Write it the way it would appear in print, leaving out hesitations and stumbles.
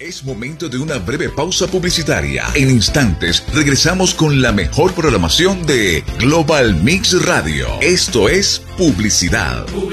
Es momento de una breve pausa publicitaria. En instantes regresamos con la mejor programación de Global Mix Radio. Esto es Publicidad.